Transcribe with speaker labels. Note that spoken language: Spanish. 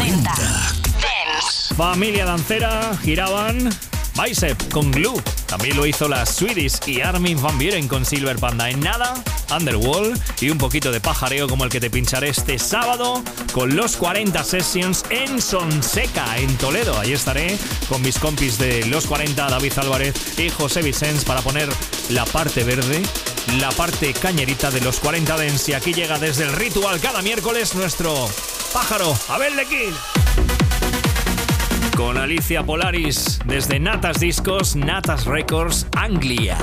Speaker 1: 40. Dance.
Speaker 2: Familia dancera, giraban. Bicep con Glue. También lo hizo las Swedish y Armin van Buuren con Silver Panda. En nada, Underworld y un poquito de pajareo como el que te pincharé este sábado con los 40 Sessions en Sonseca, en Toledo. Ahí estaré con mis compis de los 40, David Álvarez y José Vicens, para poner la parte verde, la parte cañerita de los 40 Dance. Y aquí llega desde el Ritual cada miércoles nuestro pájaro, Abel de Kid. Con Alicia Polaris desde Natas Discos, Natas Records, Anglia.